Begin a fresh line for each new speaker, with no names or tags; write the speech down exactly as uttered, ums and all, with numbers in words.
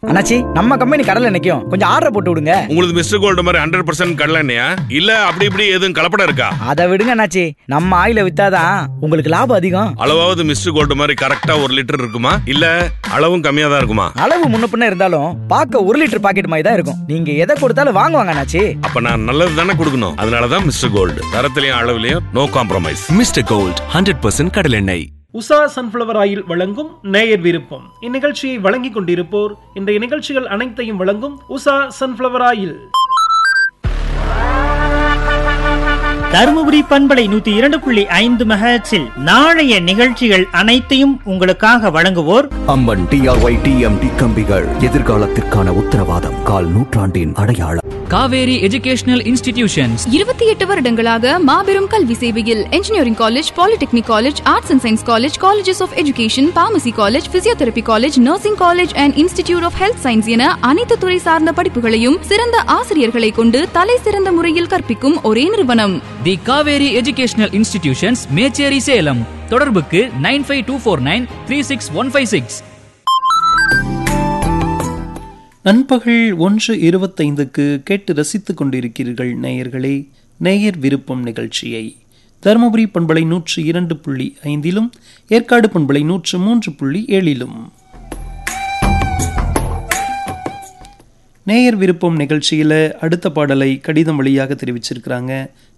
அண்ணாச்சி, நம்ம கம்பெனி கடலை எண்ணெய்க்கும் கொஞ்சம் ஆர்டர் போட்டு விடுங்க.
உங்களுக்கு மிஸ்டர் கோல்டு மாதிரி ஹண்ட்ரட் பர்சன்ட் கடலை எண்ணெயா இல்ல அப்படி இப்படி எதுவும் கலப்படம் இருக்கா?
அதை விடுங்க அண்ணாச்சி, நம்ம ஆயில வித்தாதான் உங்களுக்கு லாபம் அதிகம்.
அளவாவது மிஸ்டர் கோல்டு மாதிரி கரெக்டா ஒரு லிட்டர் இருக்குமா இல்ல அளவும் கம்மியா தான் இருக்குமா?
அளவு முன்ன பின்ன இருந்தாலும் பார்க்க ஒரு லிட்டர் பாக்கெட் மாதிரி தான் இருக்கும். நீங்க எதை கொடுத்தாலும் வாங்குவாங்க அண்ணாச்சி.
அப்ப நான் நல்லது தானே கொடுக்கணும். அதனாலதான் mister gold, தரத்திலையும் அளவுலயும் no compromise.
Mister gold hundred percent கடல் எண்ணெய்.
உஷா சன்ஃபிளவர் ஆயில் வழங்கும் நேயர் விருப்பம். இந்நிகழ்ச்சியை வழங்கிக் கொண்டிருப்போர் இன்றைய நிகழ்ச்சிகள் அனைத்தையும் வழங்கும் உஷா சன்ஃபிளவர் ஆயில்.
தருமபுரி பண்பலை நூத்தி இரண்டு புள்ளி ஐந்து மெகாஹெர்ட்ஸில் நாளைய நிகழ்ச்சிகள் அனைத்தையும் உங்களுக்காக வழங்குவோர்
அம்மன் டிஆர்ஒய் டிஎம்டி கம்பிகள், எதிர்காலத்திற்கான உத்தரவாதம், கால் நூற்றாண்டின் அடையாளம்.
காவேரி எஜுகேஷனல் இன்ஸ்டிடியூஷன்ஸ்
இருபத்தி எட்டு வருடங்களாக மாபெரும் கல்வி சேவையில் engineering college, polytechnic college, arts and science college, colleges of education, pharmacy college, physiotherapy college, nursing college and institute of health science என அனைத்து துறை சார்ந்த படிப்புகளையும் சிறந்த ஆசிரியர்களை கொண்டு தலை சிறந்த முறையில் கற்பிக்கும் ஒரே நிறுவனம்
தி காவேரி எஜுகேஷனல் இன்ஸ்டிடியூஷன்ஸ், மேச்சேரி, சேலம். தொடர்புக்கு nine five two four nine three six one five six.
நண்பகல் ஒன்று இருபத்தைந்துக்கு கேட்டு ரசித்துக் கொண்டிருக்கிறீர்கள் நேயர்களே நேயர் விருப்பம் நிகழ்ச்சியை. தருமபுரி பண்பலை நூற்று இரண்டு புள்ளி ஐந்திலும் ஏற்காடு பண்பலை நூற்று மூன்று புள்ளி ஏழிலும் நேயர் விருப்பம் நிகழ்ச்சியில் அடுத்த பாடலை கடிதம் வழியாக தெரிவிச்சிருக்கிறாங்க.